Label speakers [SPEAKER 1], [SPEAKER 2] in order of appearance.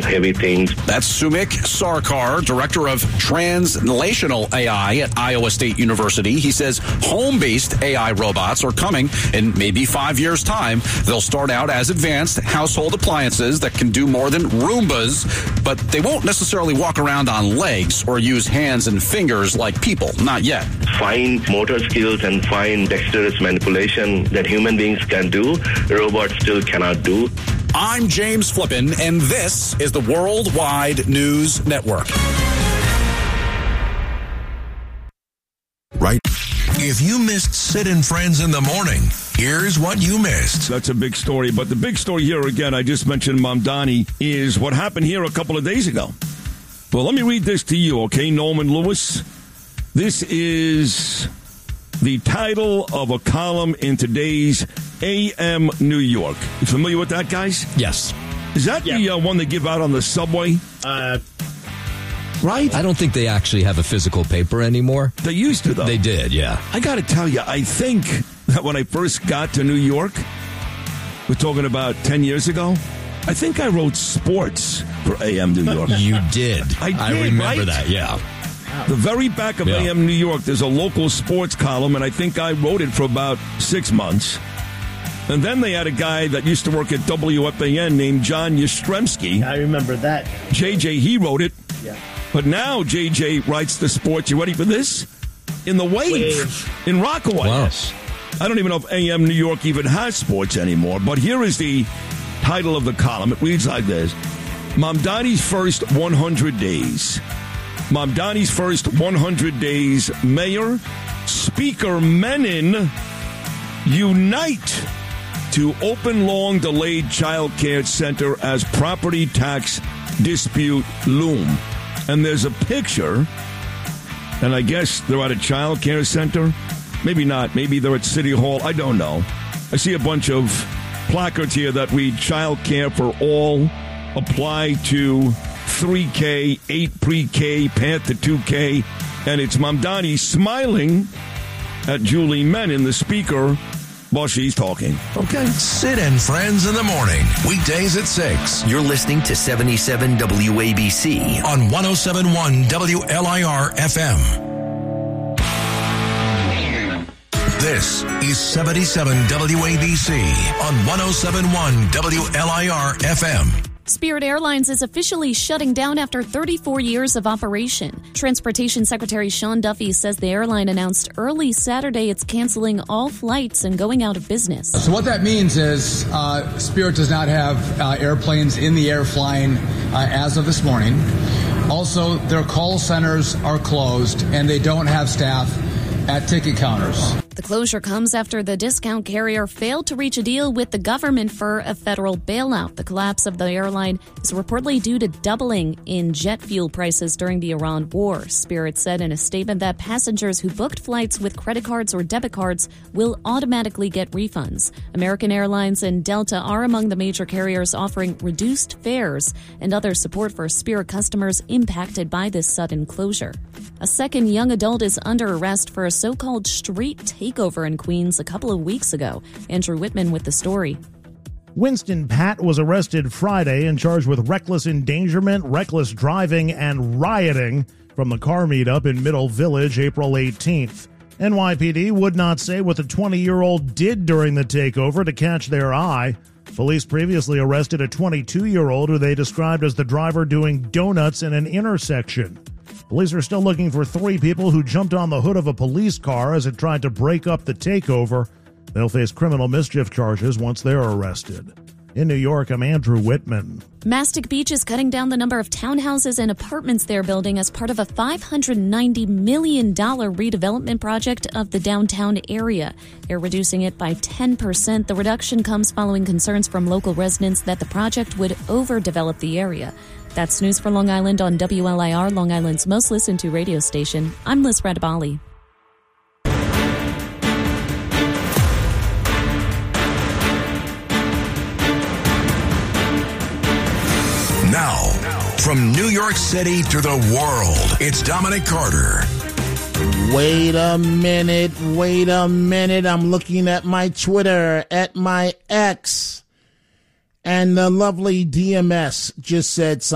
[SPEAKER 1] heavy things.
[SPEAKER 2] That's Sumik Sarkar, director of translational AI at Iowa State University. He says home-based AI robots are coming in maybe 5 years' time. They'll start out as advanced household appliances that can do more than Roombas, but they won't necessarily walk around on legs or use hands and fingers like people. Not yet.
[SPEAKER 1] Fine motor skills and fine dexterous manipulation that human beings can do, robots still cannot do.
[SPEAKER 2] I'm James Flippin, and this is the Worldwide News Network.
[SPEAKER 3] Right. If you missed Sid and Friends in the Morning, here's what you missed.
[SPEAKER 4] That's a big story. But the big story here, again, I just mentioned Mamdani, is what happened here a couple of days ago. Well, let me read this to you, okay, Norman Lewis? This is the title of a column in today's AM New York. You familiar with that, guys?
[SPEAKER 5] Yes.
[SPEAKER 4] Is that the one they give out on the subway? Right?
[SPEAKER 5] I don't think they actually have a physical paper anymore.
[SPEAKER 4] They used to, though.
[SPEAKER 5] They did, yeah.
[SPEAKER 4] I got to tell you, I think that when I first got to New York, we're talking about 10 years ago, I think I wrote sports for AM New York.
[SPEAKER 5] You did.
[SPEAKER 4] I
[SPEAKER 5] remember
[SPEAKER 4] right?
[SPEAKER 5] that, yeah.
[SPEAKER 4] The very back of AM New York, there's a local sports column, and I think I wrote it for about 6 months. And then they had a guy that used to work at WFAN named John Yastrzemski.
[SPEAKER 6] I remember that.
[SPEAKER 4] JJ, he wrote it.
[SPEAKER 6] Yeah.
[SPEAKER 4] But now JJ writes the sports. You ready for this? In the Wave. In Rockaway.
[SPEAKER 5] Wow.
[SPEAKER 4] I don't even know if AM New York even has sports anymore. But here is the title of the column. It reads like this. Mamdani's first 100 days. Mamdani's first 100 days. Mayor, Speaker Menon unite to open long-delayed child care center as property tax dispute loom. And there's a picture, and I guess they're at a child care center. Maybe not. Maybe they're at City Hall. I don't know. I see a bunch of placards here that read child care for all, apply to 3K, 8 pre-K, path to 2K. And it's Mamdani smiling at Julie Menon, the speaker, while she's talking. Okay.
[SPEAKER 3] Sid and Friends in the Morning, weekdays at 6.
[SPEAKER 7] You're listening to 77 WABC
[SPEAKER 3] on 107.1 WLIR FM. This is 77 WABC on 107.1 WLIR FM.
[SPEAKER 8] Spirit Airlines is officially shutting down after 34 years of operation. Transportation Secretary Sean Duffy says the airline announced early Saturday it's canceling all flights and going out of business.
[SPEAKER 9] So what that means is Spirit does not have airplanes in the air flying as of this morning. Also, their call centers are closed and they don't have staff at ticket counters.
[SPEAKER 8] The closure comes after the discount carrier failed to reach a deal with the government for a federal bailout. The collapse of the airline is reportedly due to doubling in jet fuel prices during the Iran war. Spirit said in a statement that passengers who booked flights with credit cards or debit cards will automatically get refunds. American Airlines and Delta are among the major carriers offering reduced fares and other support for Spirit customers impacted by this sudden closure. A second young adult is under arrest for a so-called street takeover in Queens a couple of weeks ago. Andrew Whitman with the story.
[SPEAKER 10] Winston Pat was arrested Friday and charged with reckless endangerment, reckless driving, and rioting from the car meetup in Middle Village April 18th. NYPD would not say what the 20-year-old did during the takeover to catch their eye. Police previously arrested a 22-year-old who they described as the driver doing donuts in an intersection. Police are still looking for 3 people who jumped on the hood of a police car as it tried to break up the takeover. They'll face criminal mischief charges once they're arrested. In New York, I'm Andrew Whitman.
[SPEAKER 8] Mastic Beach is cutting down the number of townhouses and apartments they're building as part of a $590 million redevelopment project of the downtown area. They're reducing it by 10%. The reduction comes following concerns from local residents that the project would overdevelop the area. That's news for Long Island on WLIR, Long Island's most listened to radio station. I'm Liz Radabali.
[SPEAKER 3] Now, from New York City to the world, it's Dominic Carter.
[SPEAKER 11] Wait a minute. I'm looking at my Twitter, at my X. And the lovely DMS just said something.